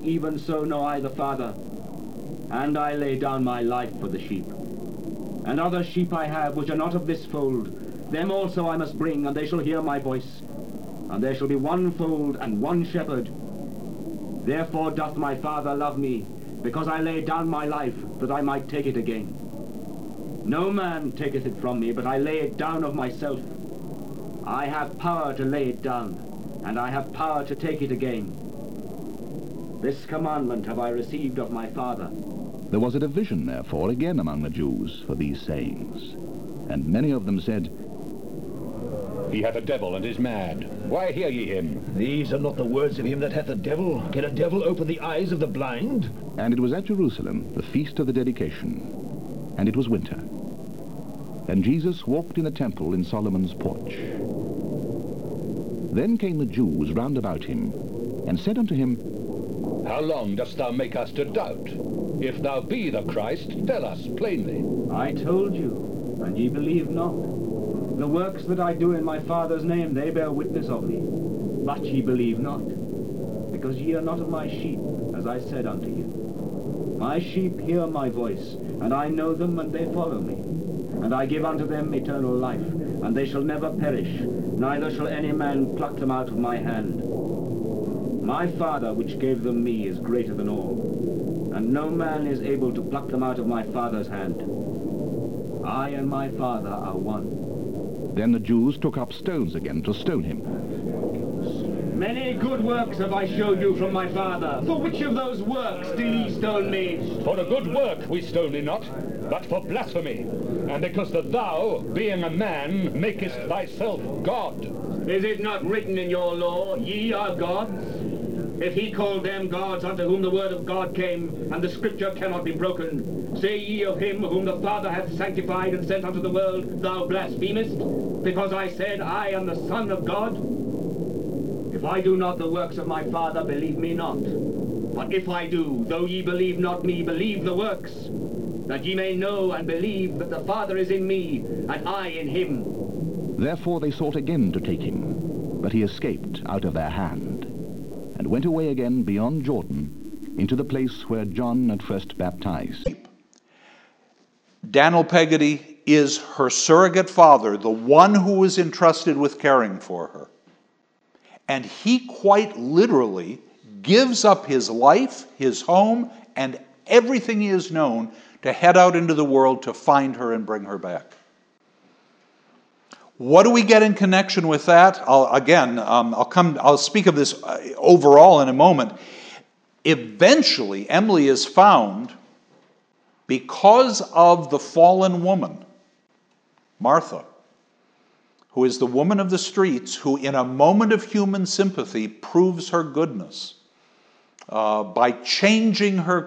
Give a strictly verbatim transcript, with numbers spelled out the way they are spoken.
even so know I the Father, and I lay down my life for the sheep. And other sheep I have, which are not of this fold, them also I must bring, and they shall hear my voice. And there shall be one fold and one shepherd. Therefore doth my Father love me, because I lay down my life, that I might take it again. No man taketh it from me, but I lay it down of myself. I have power to lay it down, and I have power to take it again. This commandment have I received of my Father. There was a division, therefore, again among the Jews for these sayings. And many of them said, He hath a devil and is mad. Why hear ye him? These are not the words of him that hath a devil. Can a devil open the eyes of the blind? And it was at Jerusalem, the feast of the dedication, and it was winter. And Jesus walked in the temple in Solomon's porch. Then came the Jews round about him, and said unto him, How long dost thou make us to doubt? If thou be the Christ, tell us plainly. I told you, and ye believe not. The works that I do in my Father's name, they bear witness of me. But ye believe not, because ye are not of my sheep, as I said unto you. My sheep hear my voice, and I know them, and they follow me. And I give unto them eternal life, and they shall never perish, neither shall any man pluck them out of my hand. My Father, which gave them me, is greater than all, and no man is able to pluck them out of my Father's hand. I and my Father are one. Then the Jews took up stones again to stone him. Many good works have I showed you from my Father. For which of those works do ye stone me? For a good work we stone thee not, but for blasphemy, and because that thou, being a man, makest thyself God. Is it not written in your law, ye are gods? If he called them gods unto whom the word of God came, and the scripture cannot be broken, say ye of him whom the Father hath sanctified and sent unto the world, thou blasphemest, because I said, I am the Son of God? If I do not the works of my Father, believe me not. But if I do, though ye believe not me, believe the works, that ye may know and believe that the Father is in me, and I in him. Therefore they sought again to take him, but he escaped out of their hand, and went away again beyond Jordan, into the place where John had first baptized. Daniel Peggotty is her surrogate father, the one who was entrusted with caring for her. And he quite literally gives up his life, his home, and everything he has known to head out into the world to find her and bring her back. What do we get in connection with that? I'll, again, um, I'll come. I'll speak of this overall in a moment. Eventually, Emily is found because of the fallen woman, Martha, who is the woman of the streets, who in a moment of human sympathy proves her goodness uh, by changing her